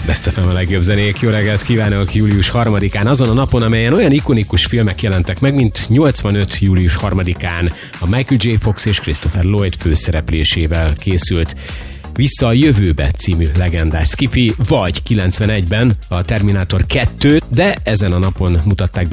Best FM a legjobb zenék. Jó reggelt kívánok július 3-án, azon a napon, amelyen olyan ikonikus filmek jelentek meg, mint 85. július 3-án a Michael J. Fox és Christopher Lloyd főszereplésével készült Vissza a jövőbe című legendás sci-fi, vagy 91-ben a Terminátor 2, de ezen a napon mutatták be